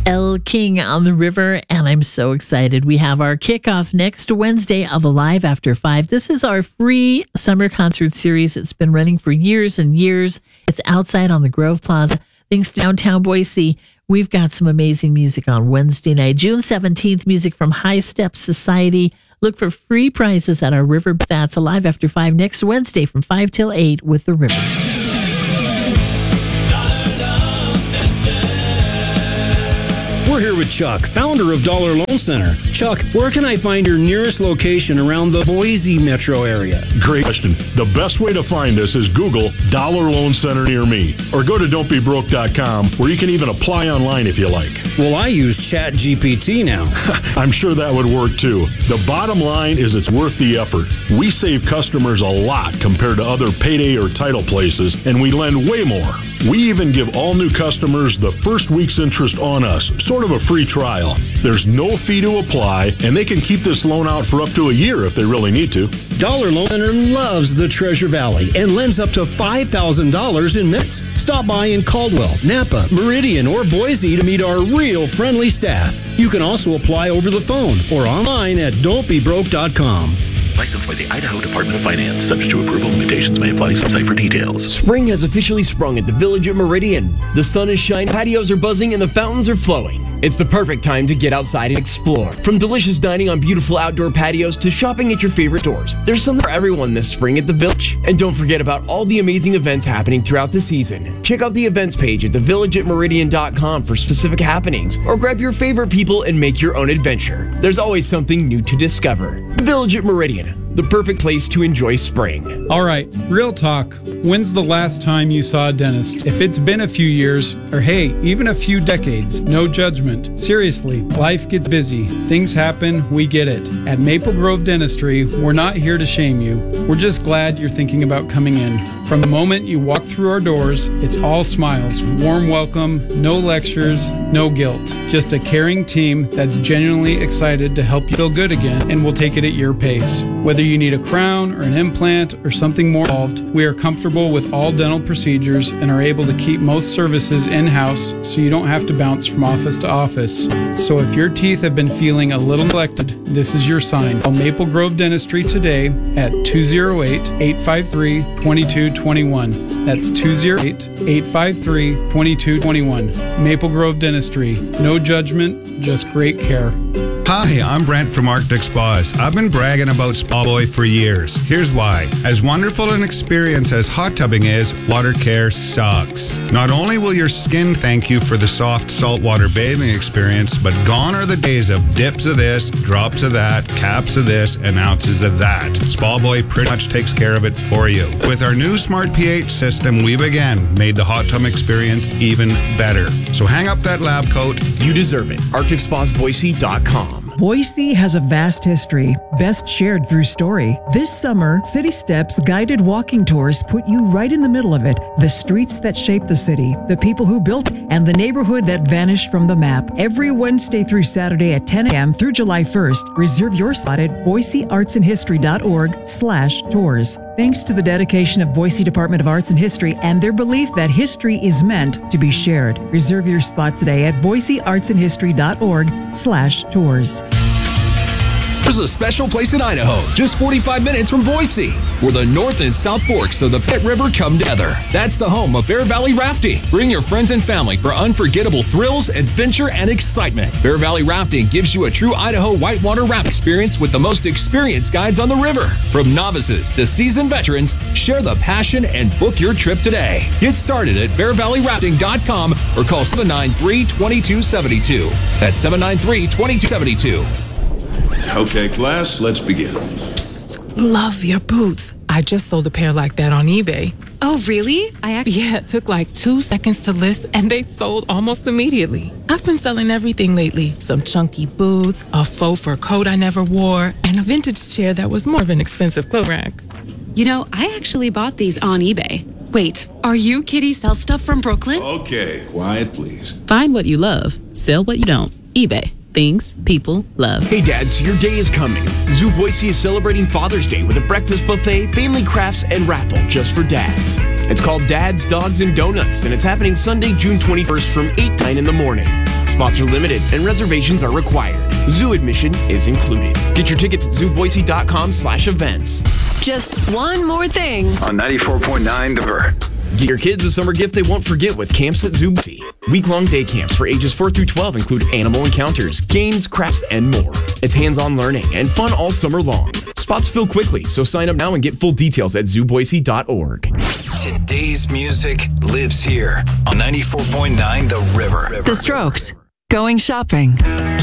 El King on the River, and I'm so excited. We have our kickoff next Wednesday of Alive After 5. This is our free summer concert series. It's been running for years and years. It's outside on the Grove Plaza. Thanks to downtown Boise, we've got some amazing music on Wednesday night. June 17th, music from High Step Society. Look for free prizes at our River. That's Alive After 5 next Wednesday from 5 till 8 with the River. We're here with Chuck, founder of Dollar Loan Center. Chuck, where can I find your nearest location around the Boise metro area? Great question. The best way to find us is Google Dollar Loan Center near me, or go to don'tbebroke.com, where you can even apply online if you like. Well, I use ChatGPT now. I'm sure that would work too. The bottom line is it's worth the effort. We save customers a lot compared to other payday or title places, and we lend way more. We even give all new customers the first week's interest on us, sort of a free trial. There's no fee to apply, and they can keep this loan out for up to a year if they really need to. Dollar Loan Center loves the Treasure Valley and lends up to $5,000 in minutes. Stop by in Caldwell, Napa, Meridian, or Boise to meet our real friendly staff. You can also apply over the phone or online at don'tbebroke.com. Licensed by the Idaho Department of Finance. Subject to approval, limitations may apply. See site for details. Spring has officially sprung at the Village at Meridian. The sun is shining, patios are buzzing, and the fountains are flowing. It's the perfect time to get outside and explore. From delicious dining on beautiful outdoor patios to shopping at your favorite stores, there's something for everyone this spring at the Village. And don't forget about all the amazing events happening throughout the season. Check out the events page at thevillageatmeridian.com for specific happenings, or grab your favorite people and make your own adventure. There's always something new to discover. The Village at Meridian, the perfect place to enjoy spring. All right, real talk. When's the last time you saw a dentist? If it's been a few years, or hey, even a few decades, no judgment. Seriously, life gets busy. Things happen, we get it. At Maple Grove Dentistry, we're not here to shame you. We're just glad you're thinking about coming in. From the moment you walk through our doors, it's all smiles, warm welcome, no lectures, no guilt. Just a caring team that's genuinely excited to help you feel good again, and we'll take it at your pace. Whether you need a crown or an implant or something more involved, we are comfortable with all dental procedures and are able to keep most services in-house so you don't have to bounce from office to office. So if your teeth have been feeling a little neglected, this is your sign. Call Maple Grove Dentistry today at 208-853-2221. That's 208-853-2221. Maple Grove Dentistry. No judgment, just great care. Hi, I'm Brent from Arctic Spas. I've been bragging about Spa Boy for years. Here's why. As wonderful an experience as hot tubbing is, water care sucks. Not only will your skin thank you for the soft saltwater bathing experience, but gone are the days of dips of this, drops of that, caps of this, and ounces of that. Spa Boy pretty much takes care of it for you. With our new Smart pH system, we've again made the hot tub experience even better. So hang up that lab coat. You deserve it. ArcticSpasBoise.com. Boise has a vast history, best shared through story. This summer, City Steps guided walking tours put you right in the middle of it. The streets that shaped the city, the people who built it, and the neighborhood that vanished from the map. Every Wednesday through Saturday at 10 a.m. through July 1st. Reserve your spot at boiseartsandhistory.org/tours. Thanks to the dedication of Boise Department of Arts and History and their belief that history is meant to be shared. Reserve your spot today at boiseartsandhistory.org/tours. There's a special place in Idaho, just 45 minutes from Boise, where the North and South Forks of the Pitt River come together. That's the home of Bear Valley Rafting. Bring your friends and family for unforgettable thrills, adventure, and excitement. Bear Valley Rafting gives you a true Idaho whitewater raft experience with the most experienced guides on the river. From novices to seasoned veterans, share the passion and book your trip today. Get started at bearvalleyrafting.com or call 793-2272. That's 793-2272. Okay, class, let's begin. Psst, love your boots. I just sold a pair like that on eBay. Oh, really? Yeah, it took like 2 seconds to list and they sold almost immediately. I've been selling everything lately. Some chunky boots, a faux fur coat I never wore, and a vintage chair that was more of an expensive clothes rack. You know, I actually bought these on eBay. Wait, are you Kitty Sell Stuff from Brooklyn? Okay, quiet please. Find what you love, sell what you don't. eBay. Things people love. Hey dads, your day is coming. Zoo Boise is celebrating Father's Day with a breakfast buffet, family crafts, and raffle just for dads. It's called Dads, Dogs, and Donuts, and it's happening Sunday, June 21st from 8 to 9 in the morning. Spots are limited and reservations are required. Zoo admission is included. Get your tickets at zooboise.com/events. Just one more thing. On 94.9 The River. Get your kids a summer gift they won't forget with Camps at Zoo Boise. Week-long day camps for ages 4 through 12 include animal encounters, games, crafts, and more. It's hands-on learning and fun all summer long. Spots fill quickly, so sign up now and get full details at zooboise.org. Today's music lives here on 94.9 The River. The Strokes. Going shopping.